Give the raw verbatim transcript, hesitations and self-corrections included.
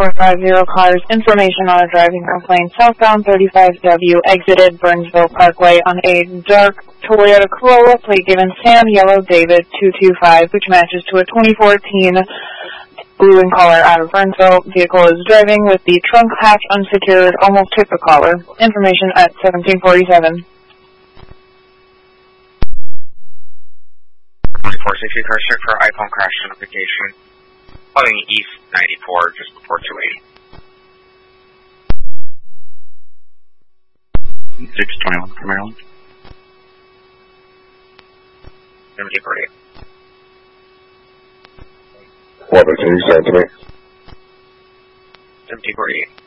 four five zero cars, information on a driving complaint, southbound thirty-five W, exited Burnsville Parkway on a dark Toyota Corolla, plate given Sam Yellow David two two five, which matches to a twenty fourteen blue in color out of Burnsville. Vehicle is driving with the trunk hatch unsecured, almost hit the collar. Information at seventeen forty-seven. twenty-four safety car check for iPhone crash notification. Following East ninety-four, just before two eighty. six twenty-one from Maryland. seventeen forty-eight. What, can you send to me? seventeen forty-eight.